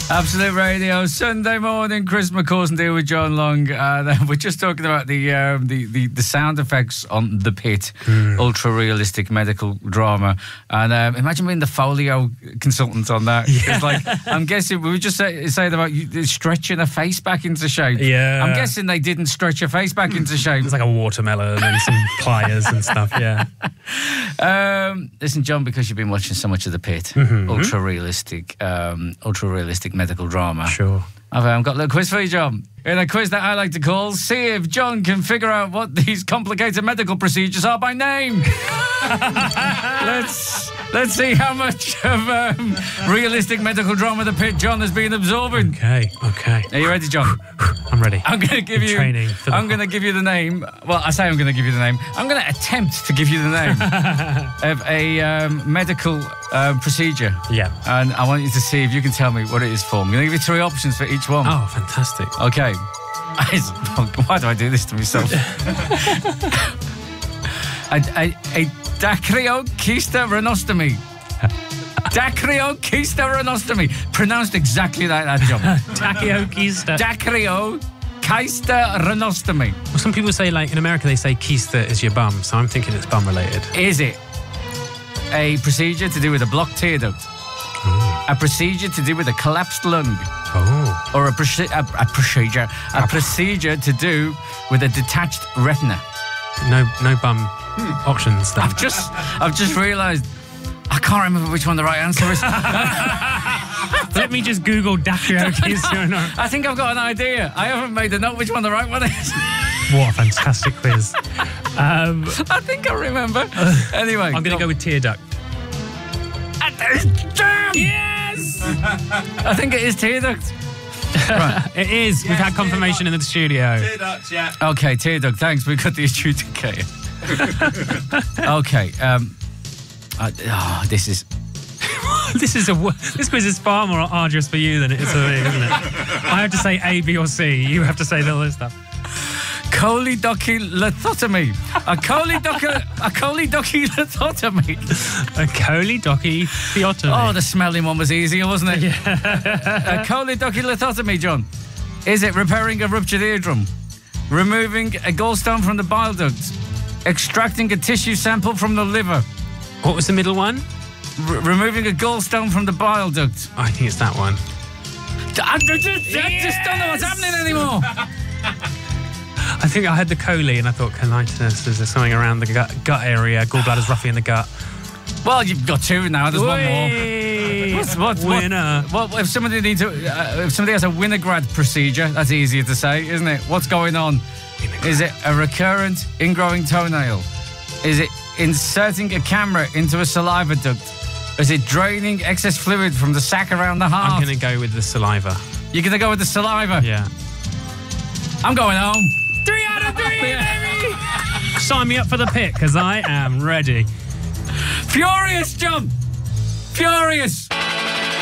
Absolute Radio, Sunday morning. Chris McCausland here with John Long. We're just talking about the sound effects on The Pit, ultra-realistic medical drama. And imagine being the Folio consultant on that. Yeah. It's like, I'm guessing, we were just saying about you stretching a face back into shape. Yeah. I'm guessing they didn't stretch your face back into shape. It's like a watermelon and some pliers and stuff, yeah. Listen, John, because you've been watching so much of The Pit, ultra-realistic medical drama. Sure. I've got a little quiz for you, John. In a quiz that I like to call, see if John can figure out what these complicated medical procedures are by name. Let's see how much of realistic medical drama The Pit John has been absorbing. Okay. Are you ready, John? I'm ready. I'm going to give you training. I'm going to give you the name. Well, I say I'm going to give you the name. I'm going to attempt to give you the name of a medical procedure. Yeah. And I want you to see if you can tell me what it is for. I'm going to give you 3 options for each one. Oh, fantastic. Okay. Why do I do this to myself? A dacryocysta-renostomy. Dacryocysta-renostomy. Pronounced exactly like that, John. Dacryocysta-renostomy. Well, some people say, like, in America, they say keister is your bum, so I'm thinking it's bum-related. Is it a procedure to do with a blocked tear duct? A procedure to do with a collapsed lung? Oh. Or a procedure to do with a detached retina? No bum options then. I've just realised I can't remember which one the right answer is. Let me just Google dacryocysta. I think I've got an idea. I haven't made a note which one the right one is. What a fantastic quiz. I think I remember. Anyway. I'm going to go with tear duct. Damn! Yes! I think it is tear duct. Right. It is. We've had confirmation in the studio. Tear duct, yeah. Okay, tear duct. Thanks. We've got the adjudicator. Okay. This is... This quiz is far more arduous for you than it is for me, isn't it? I have to say A, B, or C. You have to say the other stuff. Cholecystectomy. A cholecystectomy. A cholecystectomy. Oh, the smelling one was easier, wasn't it? Yeah. A cholecystectomy, John. Is it repairing a ruptured eardrum? Removing a gallstone from the bile duct? Extracting a tissue sample from the liver? What was the middle one? Removing a gallstone from the bile duct? I think it's that one. I just don't know what's happening anymore. I think I heard the chole and I thought colitis. Is there something around the gut area? Gallbladder's roughly in the gut. Well, you've got 2 now. There's one more. Winner. What if somebody if somebody has a Winograd procedure? That's easier to say, isn't it? What's going on? Is it a recurrent ingrowing toenail? Is it inserting a camera into a saliva duct? Is it draining excess fluid from the sac around the heart? I'm going to go with the saliva. You're going to go with the saliva? Yeah. I'm going home. 3 out of 3, baby! Sign me up for The Pit, because I am ready. Furious, John! Furious!